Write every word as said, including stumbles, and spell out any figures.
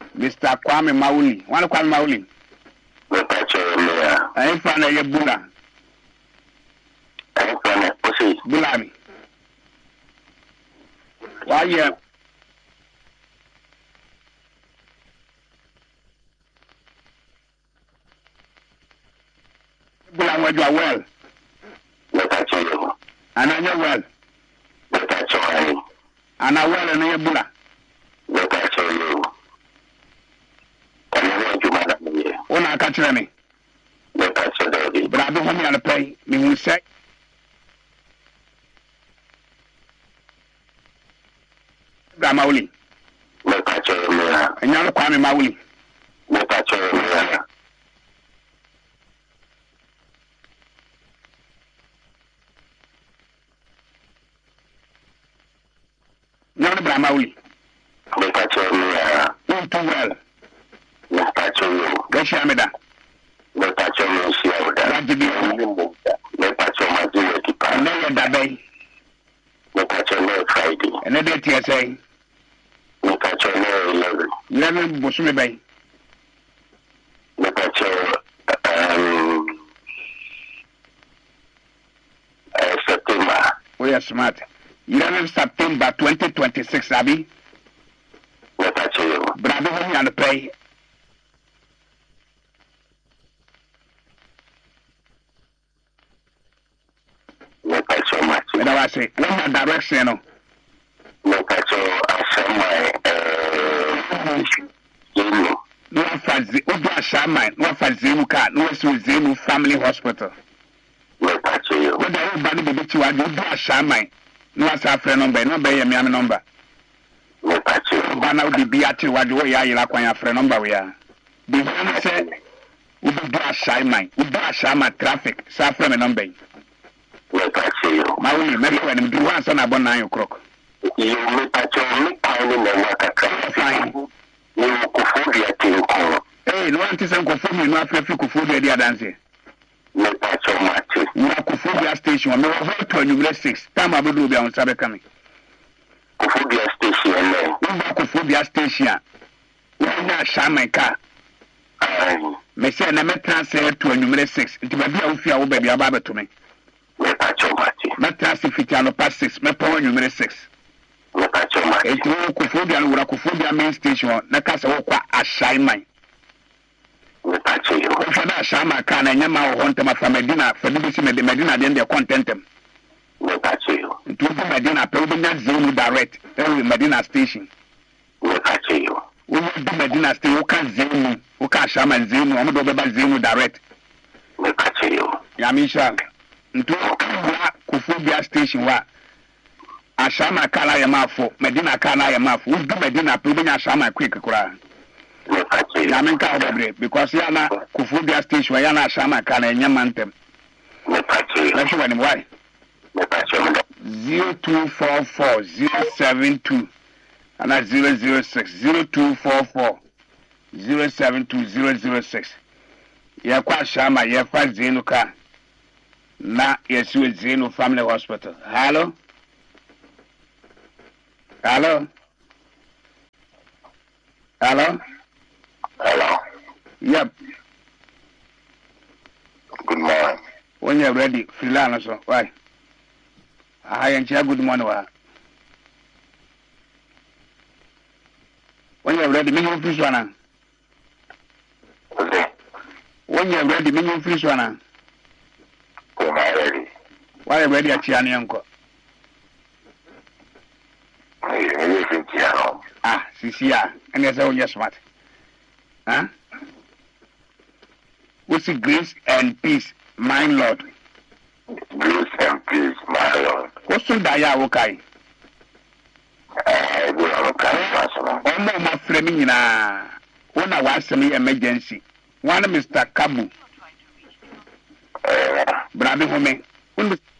Mister Kwame Mauli. One Kwame Mauli. Me pacho me. I find a bula. I find a pussy. Bulami. Why yeah? Bulam where you are well. Me pacho you. And I know well. Me pacho I. And I well and I bula. Me pacho you. Ona catch me. Me pacho daddy. But I don't want me to pay. Me will say. Mauli. Me pacho me. And you're Kwame Mauli. Me pacho me. You're the Mauli. Me pacho me. Oh, too well. Me pacho you. Gashameda. Me pacho me si awda. Me pacho ma di ekipa. No, you're that day. Me pacho me Friday. And the day T S A. Me pacho me eleven. eleven Busumi Bay. Me pacho um uh, September. We are smart. eleven September twenty twenty-six, Abby. Me pacho you. Brother, when you're pay. Me pacho ma. And I say, what's the direction? No? Me pacho asama eh you. No fazi, o do ashaman, no fazi mu ka, no so zemu family hospital. Me pacho you. What the old body be chiwa do ashaman. No asa friend number, no be yemi am number. Me pacho you. Bana wo bi ati wa do ya yira kwan ya friend number we ya. Be one say we do ashaman, we do ashaman traffic, sa friend number. Me pacho you. Ma we me friend do one son abon nine o'clock. You me pacho me tiny me waka Fine. You kufundi ya tinko. Eh, no anti sen kufundi no afrefi kufundi dia dance. Me pacho mati. Na kufundi station, me over to number six. Time abudu bi on sabe kami. Kufundi ya station me. No kufundi station. We na shaman ka. Ai. Me say na me transfer to number six. Nti ba bia wo fia wo ba bia ba beto me. Me pacho mati. Me transfer fiti no pass six. Me power number six. Me pacho mati. Enti wo kufundi no wura kufundi main station na kasa wo kwa ashaiman. Me pacho you. Wo fa na shama ka na nyama wo hontema fa Medina, fa bi si Medina den de contentem. Me pacho you. Nti wo Medina pe wo be nya zero direct. Every Medina station. Me pacho you. We do Medina station, wo kan zero, wo ka shama zero, wo do be ba zero direct. Me pacho you. Ya misha. Nti wo kan kufundi station wa ashama kala ya mafo Medina kala ya mafo udu Medina pe onya ashama quick kura Me pacho you. ya menka obebre because ya na kufudia station ya na ashama kala enya mantem Me pacho you. na sho wani why Me pacho me. zero two four four zero seven two and zero zero six zero two four four zero seven two zero zero six ya kwa ashama ya fa zenu ka na yesu zenu family hospital. Hello. Hello? Hello? Hello. Yep. Good morning. When you're ready, Filana, so why? I ain't good morning. When you're ready, me you fish one. Okay. When you're ready, me you fish one. When I'm ready. Why you ready at Chiani uncle? Ah, Sisia, and yes, oh, yes, what? Huh? What's the grace and peace, my Lord? Grace and peace, my Lord. What's the Daya Wokai? I will have a kind Oh, no, my framing in a one I was semi emergency. One Mister Kabu. Uh, Brother Home.